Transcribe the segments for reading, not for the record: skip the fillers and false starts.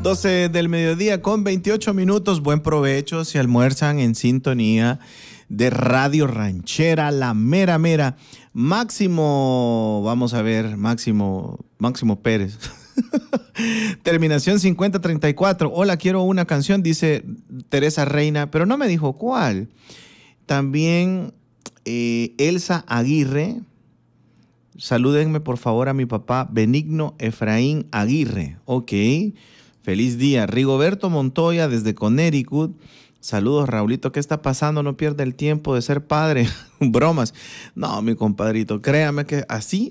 12 del mediodía con 28 minutos. Buen provecho si almuerzan en sintonía de Radio Ranchera, la mera mera. Máximo, vamos a ver, Máximo Pérez. Terminación 5034. Hola, quiero una canción, dice Teresa Reina, pero no me dijo cuál. También Elsa Aguirre. Salúdenme por favor a mi papá Benigno Efraín Aguirre. Ok, feliz día. Rigoberto Montoya desde Connecticut. Saludos, Raulito. ¿Qué está pasando? No pierda el tiempo de ser padre. Bromas. No, mi compadrito, créame que así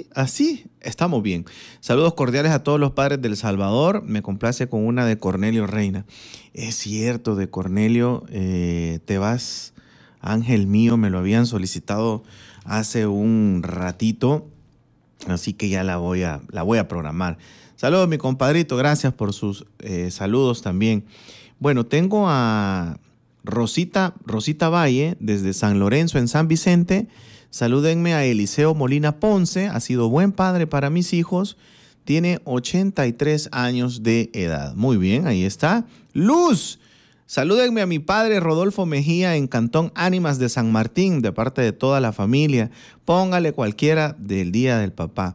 estamos bien. Saludos cordiales a todos los padres del Salvador. Me complace con una de Cornelio Reina. Es cierto, de Cornelio, te vas, ángel mío, me lo habían solicitado hace un ratito, así que ya la voy a programar. Saludos, mi compadrito, gracias por sus saludos también. Bueno, tengo a Rosita Valle desde San Lorenzo en San Vicente. Salúdenme a Eliseo Molina Ponce, ha sido buen padre para mis hijos, tiene 83 años de edad. Muy bien, ahí está. Luz, salúdenme a mi padre Rodolfo Mejía en Cantón Ánimas de San Martín, de parte de toda la familia. Póngale cualquiera del Día del Papá.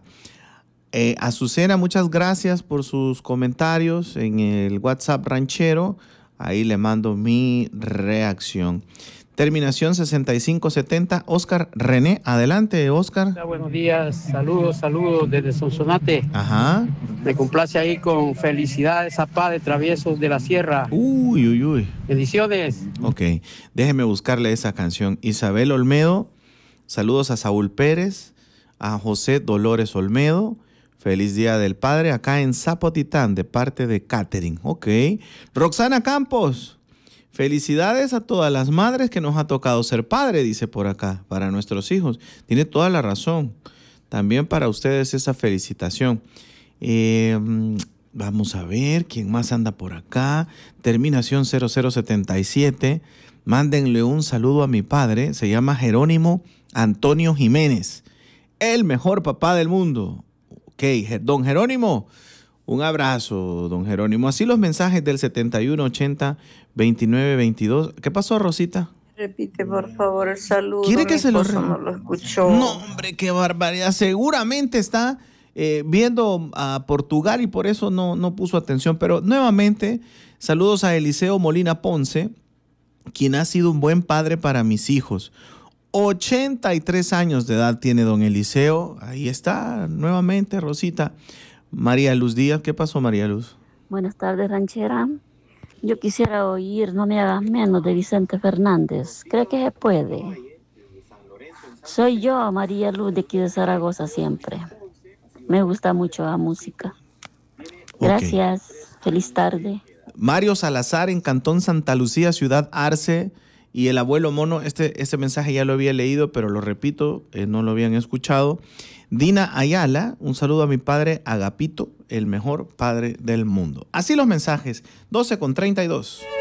Azucena, muchas gracias por sus comentarios en el WhatsApp ranchero. Ahí le mando mi reacción. Terminación 6570. Oscar René, adelante, Oscar. Hola, buenos días, saludos desde Sonsonate. Ajá. Me complace ahí con felicidades a Paz de Traviesos de la Sierra. Uy. Bendiciones. Ok, déjeme buscarle esa canción. Isabel Olmedo, saludos a Saúl Pérez, a José Dolores Olmedo. Feliz Día del Padre acá en Zapotitán de parte de Catherine. Ok. Roxana Campos. Felicidades a todas las madres que nos ha tocado ser padre, dice por acá, para nuestros hijos. Tiene toda la razón. También para ustedes esa felicitación. Vamos a ver quién más anda por acá. Terminación 0077. Mándenle un saludo a mi padre. Se llama Jerónimo Antonio Jiménez. El mejor papá del mundo. Ok, don Jerónimo, un abrazo, don Jerónimo. Así los mensajes del 7180-2922. ¿Qué pasó, Rosita? Repite, por favor, el saludo. ¿Quiere que se lo no lo escuchó? No, hombre, qué barbaridad. Seguramente está viendo a Portugal y por eso no puso atención. Pero nuevamente, saludos a Eliseo Molina Ponce, quien ha sido un buen padre para mis hijos. 83 años de edad tiene don Eliseo. Ahí está, nuevamente, Rosita. María Luz Díaz, ¿qué pasó, María Luz? Buenas tardes, ranchera. Yo quisiera oír No me hagas menos de Vicente Fernández. ¿Cree que se puede? Soy yo, María Luz, de aquí de Zaragoza siempre. Me gusta mucho la música. Gracias. Okay. Feliz tarde. Mario Salazar en Cantón Santa Lucía, Ciudad Arce. Y el abuelo mono, este mensaje ya lo había leído, pero lo repito, no lo habían escuchado. Dina Ayala, un saludo a mi padre Agapito, el mejor padre del mundo. Así los mensajes, 12:32.